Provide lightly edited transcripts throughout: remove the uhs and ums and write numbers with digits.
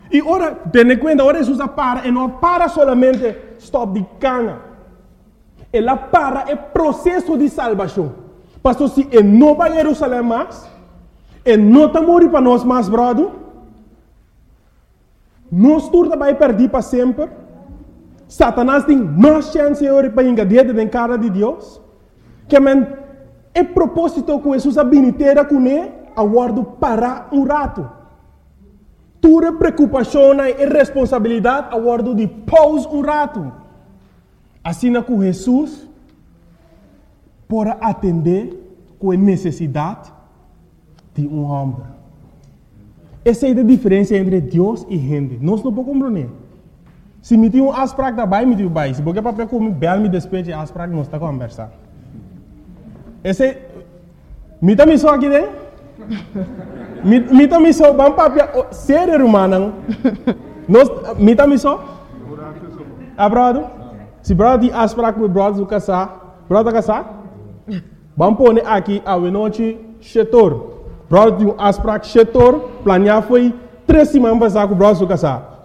E ora, ten cuenta, ora Jesus para, e não para solamente stop de cana. Ela para é processo de salvação. Pastor, se ele não vai a Jerusalém mais, ele não está morrendo para nós mais, brother, nós turma vai perder para sempre. Satanás tem mais chance para engadir dentro da cara de Deus. Que é propósito que Jesus a biniteira com ele, a guardo para rato. Tua preocupação e responsabilidade a guardo de pause rato. Assim que Jesus para atender com a necessidade de homem. Essa é a diferença entre Deus e gente. Nós não podemos compreender. Se me tem asprak da bai, me tem bai. Se porque papel como bel me despeje asprak, nós está conversando. Esse é me também só aqui dentro. Me também só bam papel ser humano. Nós me também só. Abrado. Se brother de asprak com brother do casar, brother casar. Vamos pôr aqui a noite chetor. Brother de asprak chetor, planear foi 3 semanas passar com brother do casar.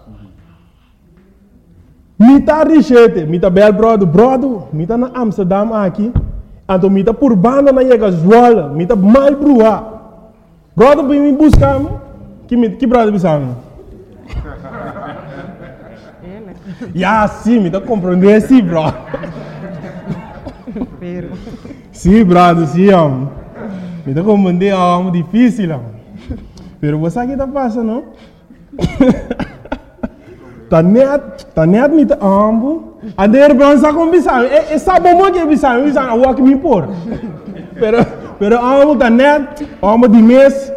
Me tá richete, me tá bel brother, me tá na Amsterdam aqui. Então me tá por banda na Yega Zola, me tá mal brua. Brother vem me buscar, que brother bisang. Ya, sim, me tá compreendendo sim, bro. Sim, brother, sim, me tá compreendendo, é difícil, pero você aqui tá passando, não? Tá net me tá ambo. Ader bronza com bisang. É sabe como que bisang a walk me por. Pero ambo tá net, ambo de mês.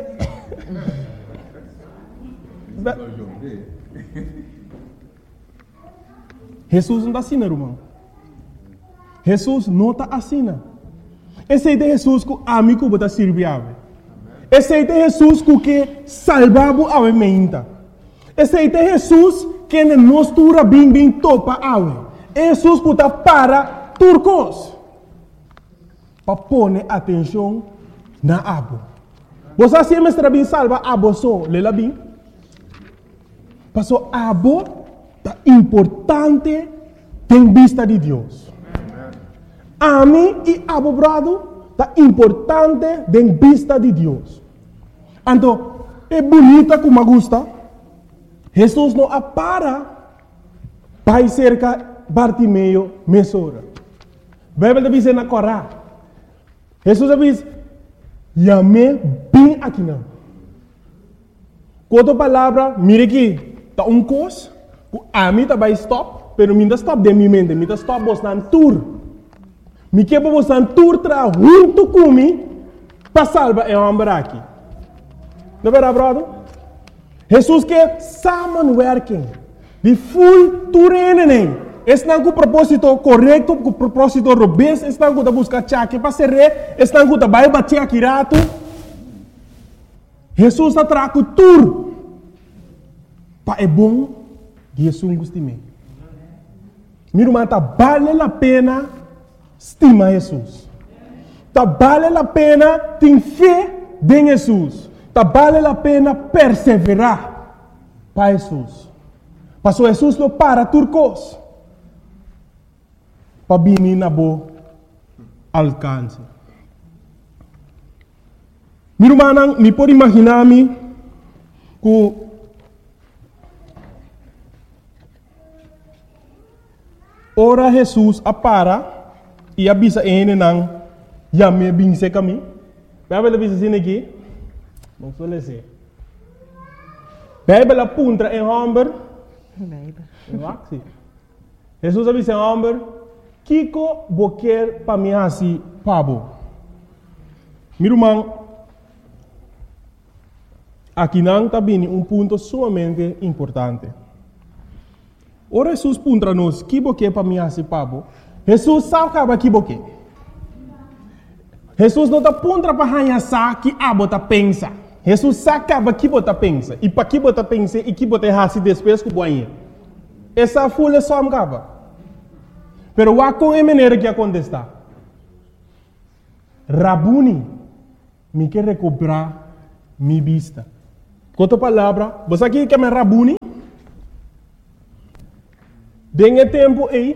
Jesus não está assim, irmão. Jesus não está assim. Esse é Jesus que amigo bota serviável. Esse é Jesus que salvava a mente. Esse é Jesus que nos tura bem topa awe. Jesus que está para turcos. Para pôr atenção na abo. Você sempre está bem salva abo só, lela bem. Passou abo é importante em vista de Deus. A mim e abo brado é importante em vista de Deus. Então, é bonita como gusta. Jesus não para vai cerca Bartimeu mesora. Bíblia diz na Corá. Jesus diz, "Yame bem aqui não." Outra palavra, mire aqui, tá coisa, a mim tá vai stop, pero minha stop de minha mente, minha stop bostan tour. Me que para bostan tour tra junto comigo para salvar o homem aqui. Não é verdade? Jesus quer samenwerking. De full turenen. Esse não é o propósito correto, o propósito robusto. Esse não é o buscar chaque para ser rei. Esse não é o vai bater aqui rato. Jesus está trazendo tudo. Para é bom que Jesus goste de mim. Meu irmão, vale a pena estimar Jesus. Vale a pena ter fé em Jesus. Vale a pena perseverar para Jesus. Pastor Jesus não para turcos. Para vir na boa alcance. Meu irmão, me pode imaginar-me que ora Jesus para e avisa ele não já me binse caminho. Vai ver assim aqui. Não suele ser. Bíblia apunta em homem. Jesus avisa em homem. Kiko boquer para mim assim, pabo. Meu irmão, aqui não está bem ponto sumamente importante. Ora Jesus punta nos que boquer para mim assim, pabo. Jesus sabe que boquer. Jesus não está punta para hanhar que a bota pensa. Jesus sabe que bota pensa. E para que bota pensa e que bota assim depois que boinha. Essa folha só me acaba. Pero o com é maneira que acontece. Rabuni, me quer recuperar minha vista. Com outra palavra, você aqui que é Rabuni? Dengue tempo aí,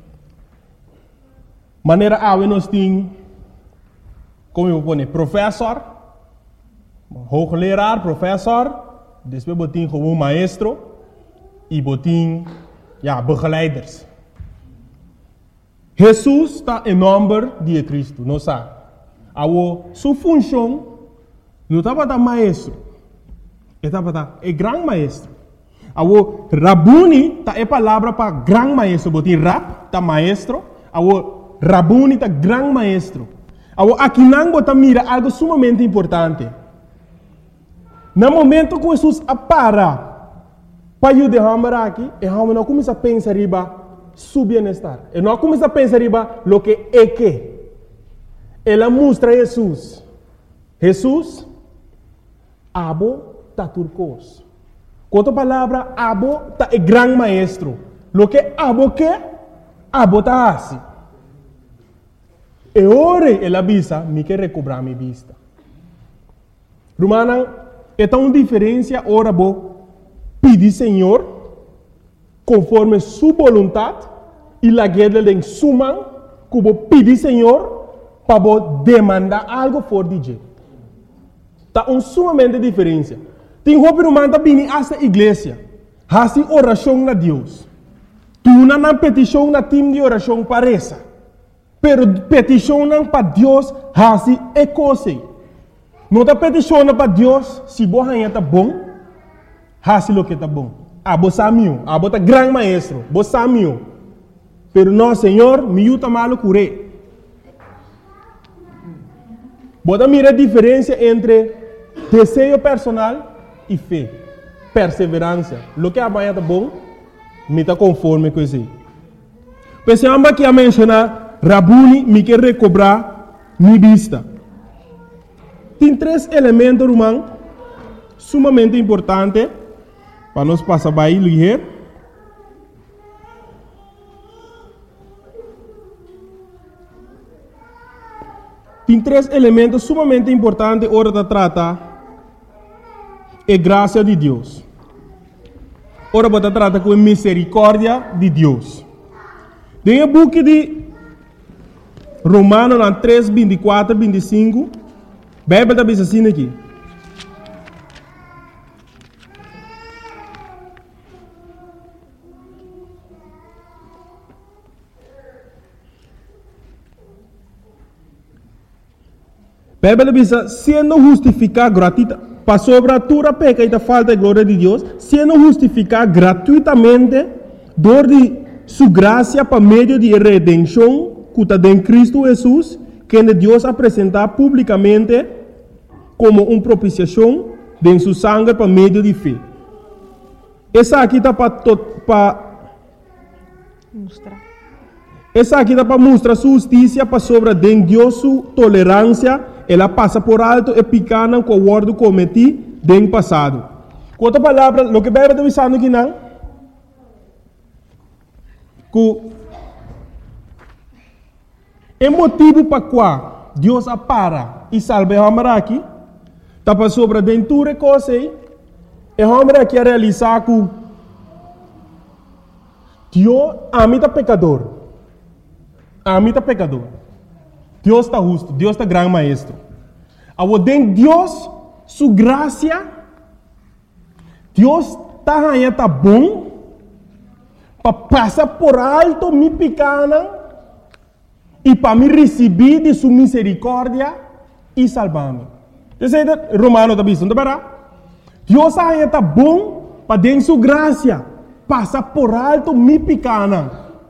maneira ave nós tem, como eu vou dizer, professor, hoogleraar, professor, depois botin como maestro e botin, begeleiders. Jesus está em nome de Cristo, não sabe? Sua função não estava da maestro, estava da grande maestro. Rabuni é palavra para grande maestro, botin rab tá maestro, Rabuni tá grande maestro. Aqui não bota mira algo sumamente importante. No momento que Jesus para ajudar aqui, e não começa a pensar riba su bem-estar. E não começa a pensar riba lo que é que. Ela mostra Jesus. Jesus, abo tá turcos. Quanto palavra abo tá é grande maestro. Lo que abo tá assim. E ora ela avisa, me quer recobrar minha vista. Romana, é tão diferença ora bo pedir Senhor conforme sua vontade e la guerra de suma que bo pedir Senhor para bo demandar algo fora de Deus. Tá sumamente diferença. Tem roupa romana bem essa igreja, hasi oração na Deus. Tu não petição na time de oração parece. Pero petição para Deus hasi é coisa. Não está petição para Deus se você está bom, hasi lo que está bom. Você é abo tá grande maestro, você é pero não, Senhor, me ajuda malo curé. Você mira a diferença entre desejo personal e fé, perseverança. Lo que amanhã está bom, me está conforme com isso. Pensamos que a mencionar Rabuni me quer recobrar minha vista. Tem 3 elementos, irmão, sumamente importantes para nós passar para aí, ligeiro. Tem 3 elementos sumamente importantes hora de tratar a graça de Deus. Ora, você trata com a misericórdia de Deus. Tem o book de Romanos 3, 24, 25. A Bíblia está assim aqui. A Bíblia diz, sendo justificado gratuitamente, para sobre toda peca e da falta de glória de Deus, sendo justificado gratuitamente, dor de sua graça para meio de redenção, que está em Cristo Jesus, que Deus apresentar publicamente como uma propiciação de sua sangue para meio de fé. Essa aqui está para mostrar. Essa aqui está para mostrar sua justiça para sobre de Deus sua tolerância. Ela passa por alto e picana com o word cometi no passado. Com outra palavra, o que a Bíblia está dizendo aqui não, que é motivo para qual Deus para e salva o homem aqui, está para sobre dentro de coisa e o homem aqui a realizar que Deus amita pecador. Amita pecador. Deus está justo, Deus está grande maestro. Ao den Deus, sua graça, Deus está bom, para passar por alto minha pequena e para me receber de sua misericórdia e salvar-me. Você sabe, Romano está dizendo, Deus está bom para den sua graça, passar por alto minha pequena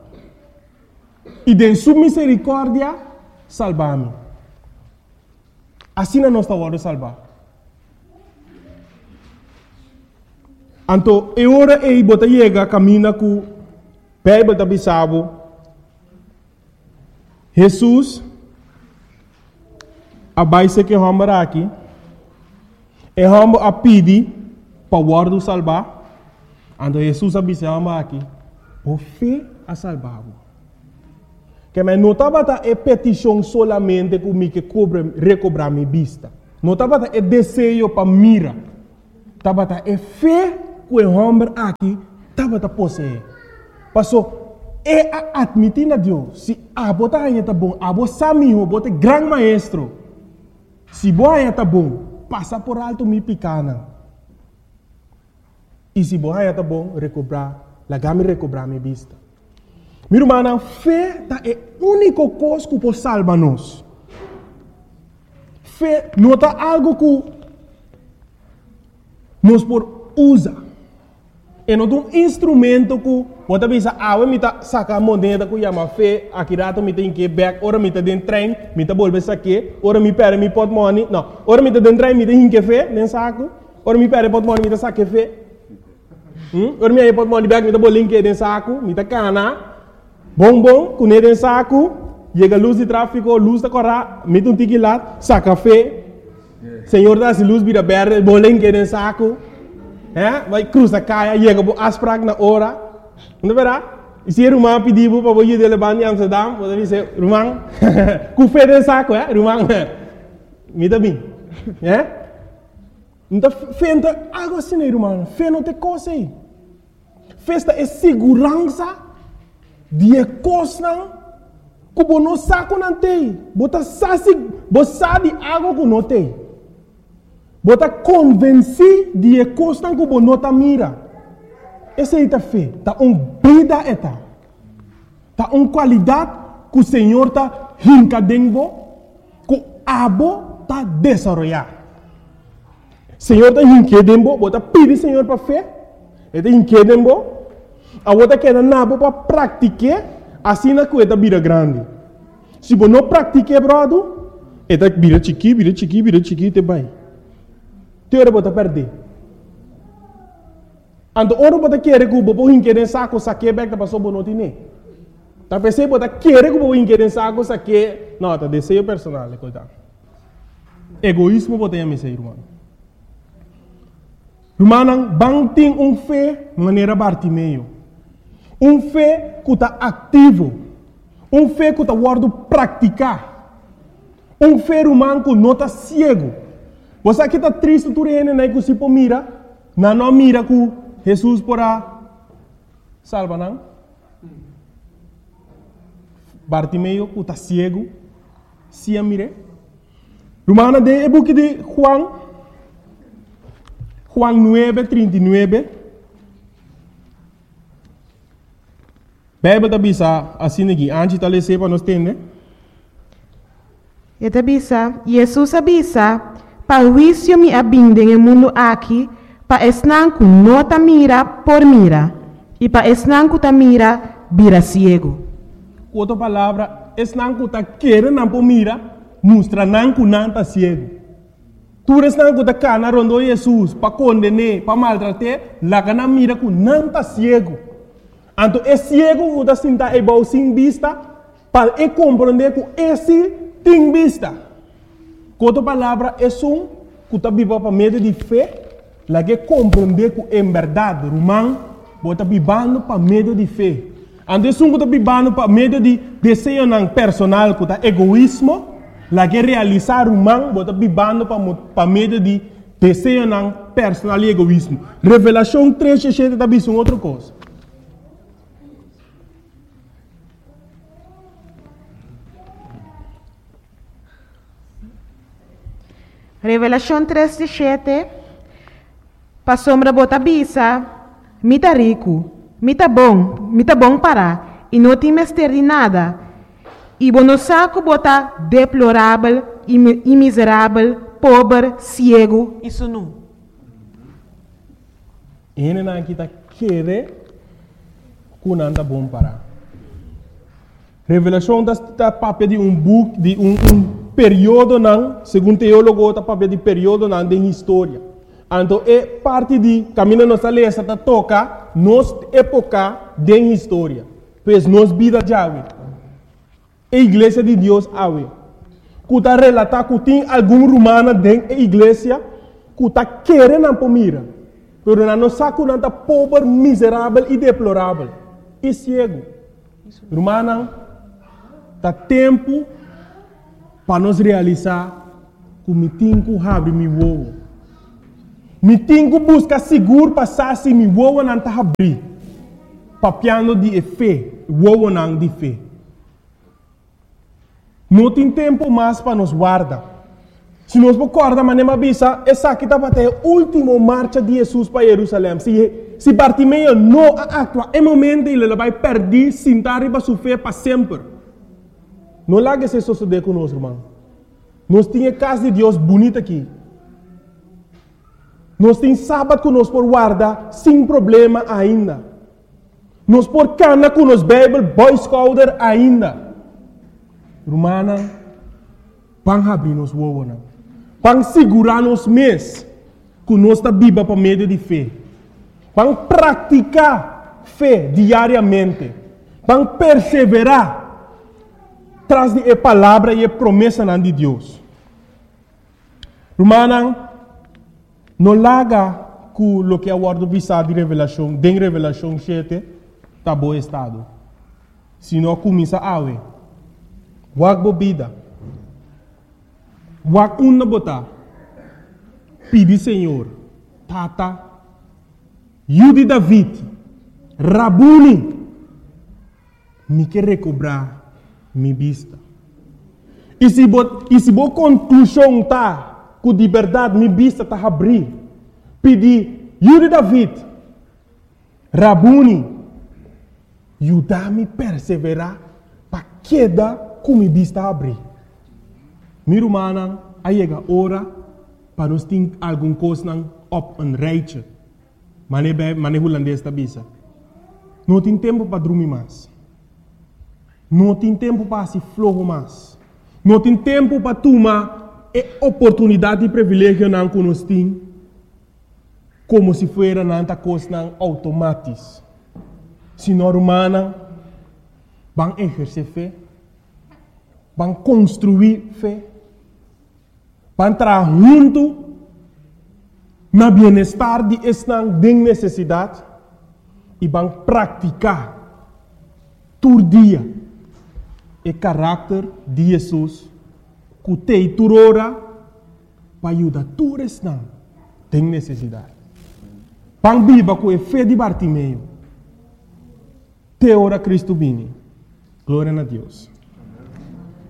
e de sua misericórdia salvar-me. Assim não está hora de salvar. Então, é hora de botar chega caminha com a Bíblia está bisabo. Jesus abaixo que homem aqui é homem a pedir para o guarda salvar. Então, Jesus abisabo aqui por fé a salvar-o. Que me não estava a petição solamente que me recobrar minha vista. Não estava a desejo para mira. Estava a fé que o homem aqui estava a possuir. Passou é a admitir a Deus. Se a bota aí tá bom, a bota samiho, a bota grande maestro. Se boa aí tá bom, passa por alto me picana. E se boa aí tá bom, recobrar, lagame recobrar minha vista. Meu irmão, fé é o único coisa que pode salvar nós. Fé não é algo que nós podemos usar. É um instrumento que você pensa, eu vou sacar a moneda que chama fé, aqui rato eu tenho que ir back, ora eu tenho que trem, eu vou voltar aqui, ora eu pego meu portmoney, não, ora eu tenho trem, eu tenho que fé, nem saco, ora eu pego portmoney, eu saco fé, ora eu pego portmoney back, eu vou linkar dentro saco, eu tenho cana, bom, com ele dentro saco, chega a luz de tráfego, luz da corra, eu tenho um ticket lá, saca fé, Senhor dá se luz vira verde, vou linkar dentro saco, vai cruzar caia, chega a asprag na hora. Não verá? E se o irmão pediu para você ir levar em Amsterdam, você diz, irmão, com fé de saco, irmão, me dá bem. Então, fé não é algo assim, irmão. Fé não tem coisa aí. Festa é segurança de coisa que você não sabe que não tem. Você sabe algo que não tem. Você está convencido de coisa que você não mira. Essa é a fé. Está uma vida. Está uma qualidade que o Senhor está rincadendo, que o abo está desenvolvendo. O Senhor está rincadendo, você pede o Senhor para fé. Ele está rincadendo, a outra quer nabo para praticar, assim na coisa vira grande. Se você não pratica, brother, ele vira chiqui, te vai. Te ora você perder. Ando ora bota querer que o bobo inquérem saco saque back da passou bonoti ne. Tá pensei bota querer que o bobo inquérem saco saque, não, tá desejo personal, coitado. Egoísmo bota em ser irmão. Irmão, bang tem fé maneira Bartimeu. Fé que tá ativo. Fé que tá guardo praticar. Fé irmão que não tá cego. Você aqui tá triste tu rene né que se po mira, não mira que Jesus porá salva não? Bartimeu que está cego, se a mire. Romana de e book de Juan 9:39. Bíblia está bisa assim aqui, antes está lendo para nós entender. Eta bisa, Jesus avisa, para o juízo me abindem no mundo aqui, para esnanco não ta mira por mira, e para esnanco ta mira, vira ciego. Outra palavra, esnanco ta querer não por mira, mostra nanco não ta ciego. Tu esnanco ta cana rondo Jesus, para condenar, para maltratar, lá que não mira com não ta ciego. Então, é ciego que ta sinta igual sem vista, para compreender que esse tem vista. Outra palavra, é que ta viva para meio de fé, lá que compreender que em verdade, irmão, bota vivendo para meio de fé. Antes que está vivendo para meio de desejo personal, que está egoísmo, lá que realizar irmão, bota vivendo para meio de desejo personal e egoísmo. Revelação 3:7 está vendo outra coisa. Revelação 3:7. Para sombra bota bisa, mita rico, mita bom para, e não tem mestre de nada. E bono saco bota deplorável e miserável, pobre, cego, isso não. Ele não está querendo que não está bom para. Revelação está papel de book, de período não, segundo teólogo, está papel de período não de história. Então, é parte de caminho nossa lei, esta toca nossa época de história. Pois nossa vida já é. A igreja de Deus é. Que está relatado que tem algum romano dentro da igreja que está querendo para mira. Mas não sabe que não está pobre, miserável e deplorável. E cego. Romano, está tempo para nós realizar que me tem que abrir meu ovo. Me tenho que buscar seguro para se me voa não está abrir. papiando de fé, woonang de fé. Não tem tempo mais para nos guardar. Se nós recorda, mas nem avisa, essa aqui está até a última marcha de Jesus para Jerusalém. Se Bartimeu não atua, é momento ele vai perder, sentar e sua fé para sempre. Não larga isso suceder conosco, irmão. Nós temos casa de Deus bonita aqui. Nós temos sábado que nós por guardar, sem problema ainda. Nós por cana com os Bible, Boy Scouter ainda. Irmã, vamos abrir nos olhos. Vamos segurar nos mês que nós está viva para meio de fé. Vamos praticar fé diariamente. Vamos perseverar tras de a palavra e a promessa de Deus. Irmã, não larga com o que é o word visado de revelação, de revelação 7, está bom estado. Se não começa a ver. Wag bobida. Wag una bota. Pedi Senhor. Tata. Yudi David. Rabuni. Me quer recobrar minha vista. E se boa conclusão tá, que de verdade minha vista tá abrir. Pedi Yudi David. Rabuni. Ajudar-me a perseverar para queda com minha vista abrir. Minha irmã, aí chega a hora para nós ter alguma coisa op een rijtje. Mas não holandês da bisa. Não tem tempo para dormir mais. Não tem tempo para se flojo mais. Não tem tempo para tomar a oportunidade e privilégio que nós temos como se fosse nanta coisa automática. Senhor humana, vão exercer fé, vão construir fé, vão entrar junto no bem-estar de esta necessidade e vão praticar todo dia o caráter de Jesus que tem turora para ajudar todos esta tem necessidade. Vão viver com a fé de Bartimeu. Te ora Cristo vini. Glória a Deus.